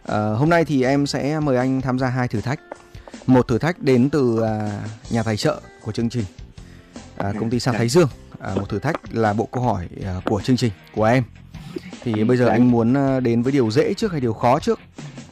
Hôm nay thì em sẽ mời anh tham gia hai thử thách. Một thử thách đến từ nhà tài trợ của chương trình, công ty San Thái Dương. Một thử thách là bộ câu hỏi của chương trình của em. Thì bây giờ anh muốn đến với điều dễ trước hay điều khó trước?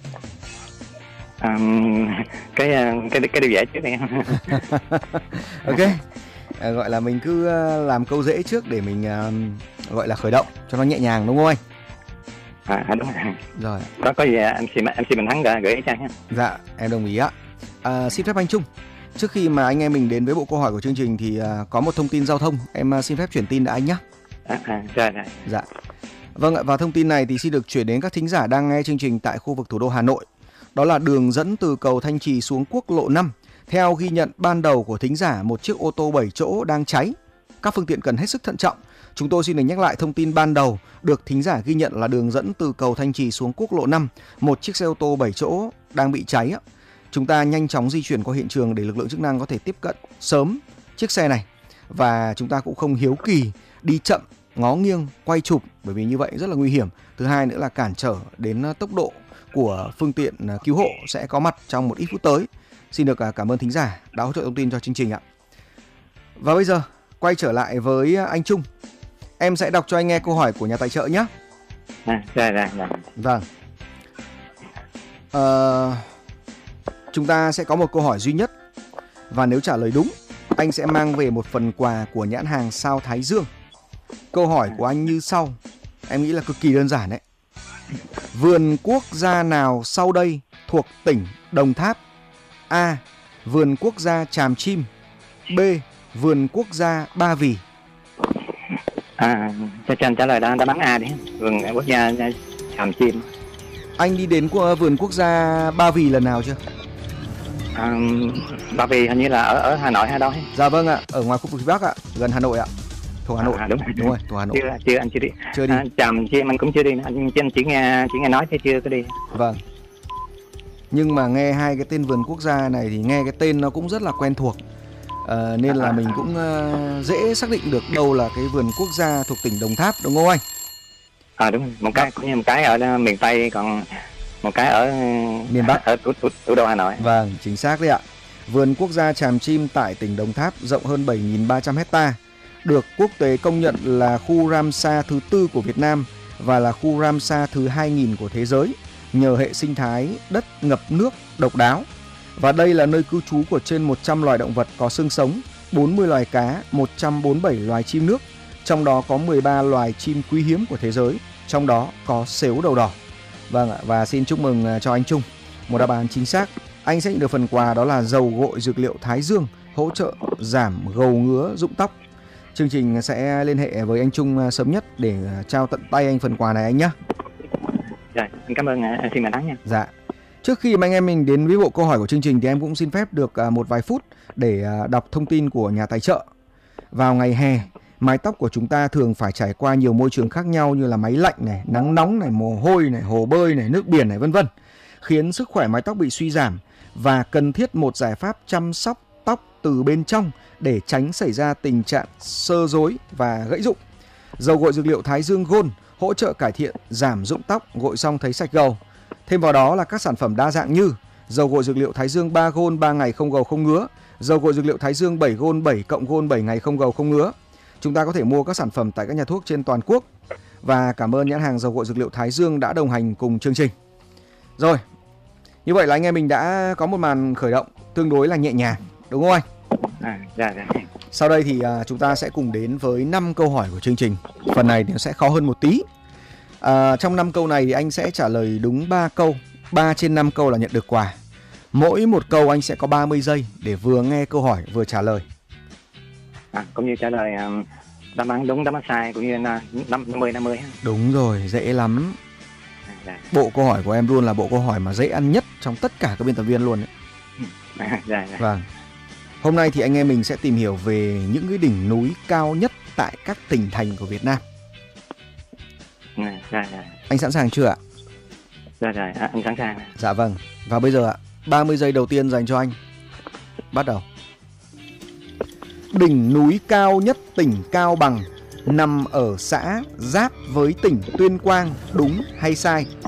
Cái điều dễ trước đi. Ok. Gọi là mình cứ làm câu dễ trước để mình gọi là khởi động cho nó nhẹ nhàng, đúng không anh? Đúng rồi. Có gì MC mình thắng gửi cho anh ha. Dạ, em đồng ý ạ. Xin phép anh Trung, trước khi mà anh em mình đến với bộ câu hỏi của chương trình thì có một thông tin giao thông, em xin phép chuyển tin đã anh nhé. Rồi. Dạ. Vâng ạ, và thông tin này thì xin được chuyển đến các thính giả đang nghe chương trình tại khu vực thủ đô Hà Nội. Đó là đường dẫn từ cầu Thanh Trì xuống quốc lộ 5. Theo ghi nhận ban đầu của thính giả, một chiếc ô tô 7 chỗ đang cháy. Các phương tiện cần hết sức thận trọng. Chúng tôi xin được nhắc lại thông tin ban đầu được thính giả ghi nhận là đường dẫn từ cầu Thanh Trì xuống quốc lộ 5. Một chiếc xe ô tô 7 chỗ đang bị cháy. Chúng ta nhanh chóng di chuyển qua hiện trường để lực lượng chức năng có thể tiếp cận sớm chiếc xe này. Và chúng ta cũng không hiếu kỳ đi chậm, ngó nghiêng, quay chụp, bởi vì như vậy rất là nguy hiểm. Thứ hai nữa là cản trở đến tốc độ của phương tiện cứu hộ sẽ có mặt trong một ít phút tới. Xin được cảm ơn thính giả đã hỗ trợ thông tin cho chương trình ạ. Và bây giờ quay trở lại với anh Trung. Em sẽ đọc cho anh nghe câu hỏi của nhà tài trợ nhé. Rồi. Vâng. Chúng ta sẽ có một câu hỏi duy nhất. Và nếu trả lời đúng, anh sẽ mang về một phần quà của nhãn hàng Sao Thái Dương. Câu hỏi của anh như sau. Em nghĩ là cực kỳ đơn giản đấy. Vườn quốc gia nào sau đây thuộc tỉnh Đồng Tháp? A. Vườn quốc gia Tràm Chim. B. Vườn quốc gia Ba Vì. Cho anh trả lời đáp án A đi. Vườn quốc gia Tràm Chim. Anh đi đến vườn quốc gia Ba Vì lần nào chưa? Ba Vì hình như là ở Hà Nội hay đâu ấy? Dạ vâng ạ, ở ngoài khu vực phía Bắc ạ, gần Hà Nội ạ. Thuộc Hà Nội. Đúng rồi, thuộc Hà Nội. Anh chưa đi. Chưa đi. Tràm Chim anh cũng chưa đi. Anh chỉ nghe nói thế chưa có đi. Vâng. Nhưng mà nghe hai cái tên vườn quốc gia này thì nghe cái tên nó cũng rất là quen thuộc. Nên là mình cũng dễ xác định được đâu là cái vườn quốc gia thuộc tỉnh Đồng Tháp, đúng không anh? Đúng. Một cái ở miền Tây, còn một cái ở miền Bắc, ở thủ đô Hà Nội. Vâng, chính xác đấy ạ. Vườn quốc gia Tràm Chim tại tỉnh Đồng Tháp rộng hơn 7.300 hecta, được quốc tế công nhận là khu Ramsar thứ 4 của Việt Nam và là khu Ramsar thứ 2000 của thế giới nhờ hệ sinh thái đất ngập nước độc đáo. Và đây là nơi cư trú của trên 100 loài động vật có xương sống, 40 loài cá, 147 loài chim nước, trong đó có 13 loài chim quý hiếm của thế giới, trong đó có sếu đầu đỏ. Vâng ạ, và xin chúc mừng cho anh Trung. Một đáp án chính xác. Anh sẽ nhận được phần quà đó là dầu gội dược liệu Thái Dương, hỗ trợ giảm gầu ngứa, rụng tóc. Chương trình sẽ liên hệ với anh Trung sớm nhất để trao tận tay anh phần quà này anh nhé. Rồi, anh cảm ơn anh Thiên Thắng nha. Dạ. Trước khi mà anh em mình đến với bộ câu hỏi của chương trình thì em cũng xin phép được một vài phút để đọc thông tin của nhà tài trợ. Vào ngày hè, mái tóc của chúng ta thường phải trải qua nhiều môi trường khác nhau như là máy lạnh này, nắng nóng này, mồ hôi này, hồ bơi này, nước biển này, vân vân, khiến sức khỏe mái tóc bị suy giảm và cần thiết một giải pháp chăm sóc tóc từ bên trong để tránh xảy ra tình trạng xơ rối và gãy rụng. Dầu gội dược liệu Thái Dương Gold hỗ trợ cải thiện giảm rụng tóc, gội xong thấy sạch gầu. Thêm vào đó là các sản phẩm đa dạng như dầu gội dược liệu Thái Dương 3 Gold 3 ngày không gầu không ngứa, dầu gội dược liệu Thái Dương 7 Gold 7 cộng Gold 7 ngày không gầu không ngứa. Chúng ta có thể mua các sản phẩm tại các nhà thuốc trên toàn quốc. Và cảm ơn nhãn hàng dầu gội dược liệu Thái Dương đã đồng hành cùng chương trình. Rồi, như vậy là anh em mình đã có một màn khởi động tương đối là nhẹ nhàng, đúng không anh? Dạ. Sau đây thì chúng ta sẽ cùng đến với 5 câu hỏi của chương trình. Phần này thì sẽ khó hơn một tí. Trong 5 câu này thì anh sẽ trả lời đúng 3 câu. 3 trên 5 câu là nhận được quà. Mỗi một câu anh sẽ có 30 giây để vừa nghe câu hỏi vừa trả lời. Cũng như trả lời đáp án đúng, đáp án sai, cũng như 50-50. Đúng rồi, dễ lắm. Bộ câu hỏi của em luôn là bộ câu hỏi mà dễ ăn nhất trong tất cả các biên tập viên luôn đấy. Vâng. Hôm nay thì anh em mình sẽ tìm hiểu về những cái đỉnh núi cao nhất tại các tỉnh thành của Việt Nam. Anh sẵn sàng chưa ạ? Rồi, anh sẵn sàng. Dạ vâng. Và bây giờ ạ, 30 giây đầu tiên dành cho anh. Bắt đầu. Đỉnh núi cao nhất tỉnh Cao Bằng nằm ở xã giáp với tỉnh Tuyên Quang, đúng hay sai?